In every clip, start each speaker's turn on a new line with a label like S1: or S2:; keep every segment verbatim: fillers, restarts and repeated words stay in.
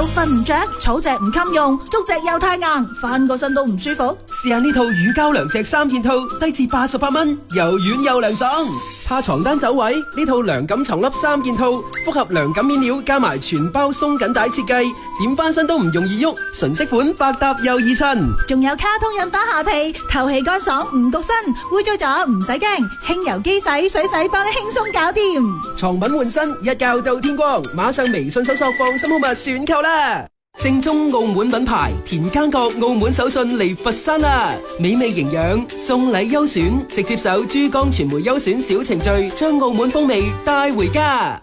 S1: 瞓唔着，草席唔襟用，竹席又太硬，翻個身都唔舒服。
S2: 試下呢套乳膠涼席三件套，低至八十八蚊，又軟又涼爽。怕床單走位，呢套涼感床笠三件套，複合涼感面料加埋全包鬆緊帶設計，點翻身都唔容易喐，純色款百搭又易襯。
S1: 仲有卡通印花下皮，透氣乾爽唔焗身，污糟咗唔使驚，輕油機洗水洗幫你輕鬆搞掂。
S2: 床品換身，一覺到天光，馬上微信搜索放心好物選購啦！正宗澳門品牌田耕國澳門手信嚟佛山啦！美味營養，送禮優選，直接搜珠江傳媒優選小程序，將澳門風味帶回家。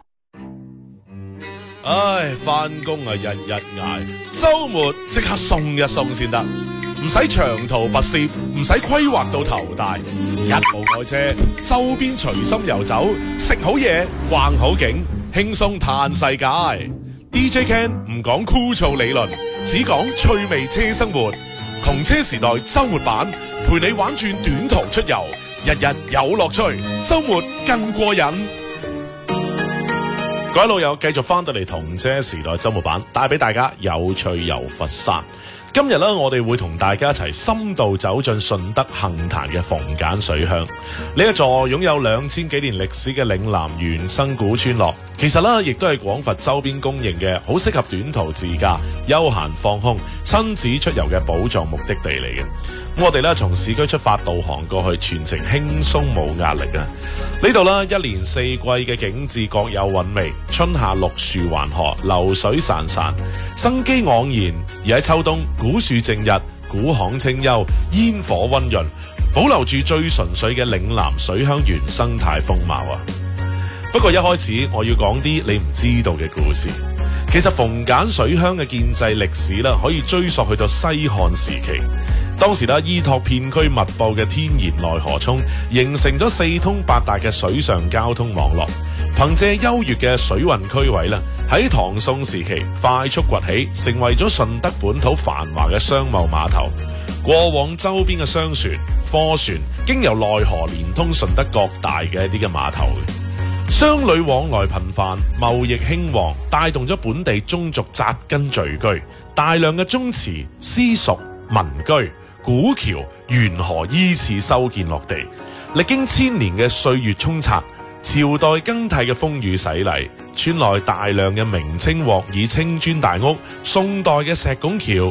S3: 唉，翻工啊日日捱，周末即刻鬆一鬆先得，唔使長途跋涉，唔使規劃到頭大，一部愛車，周邊隨心遊走，食好嘢，逛好景，輕鬆嘆世界。D J Ken 唔講枯燥理論，只講趣味車生活。窮車時代周末版，陪你玩轉短途出遊，日日有樂趣，周末更過癮。各位老友，繼續翻到嚟同車時代周末版，帶俾大家有趣遊佛山。今日咧，我哋會同大家一齊深度走進順德杏壇嘅逢簡水鄉。呢一座擁有兩千幾年歷史嘅嶺南原生古村落，其實咧亦都係廣佛周邊公認嘅好適合短途自駕、休閒放空、親子出遊嘅寶藏目的地嚟嘅。咁我哋咧從市區出發導航過去，全程輕鬆冇壓力啊！呢度啦，一年四季嘅景致各有韻味，春夏綠樹環河，流水潺潺，生機盎然；而喺秋冬，古樹靜日，古巷清幽，煙火溫潤，保留住最純粹嘅嶺南水鄉原生態風貌啊！不過一開始我要講啲你唔知道嘅故事。其實逢簡水鄉嘅建制歷史啦，可以追溯去到西漢時期。當時咧，依託片區密佈嘅天然內河涌，形成咗四通八達嘅水上交通網絡。憑借優越嘅水運區位咧，喺唐宋時期快速崛起，成為咗順德本土繁華嘅商貿碼頭。過往周邊嘅商船、貨船經由內河連通順德各大嘅一啲嘅碼頭。商旅往來頻繁，貿易興旺，帶動咗本地宗族紮根聚居，大量嘅宗祠、私塾、民居、古橋、沿河依次修建落地，歷經千年嘅歲月沖刷，朝代更替嘅風雨洗禮，村內大量嘅明清鑊耳青磚大屋，宋代嘅石拱橋。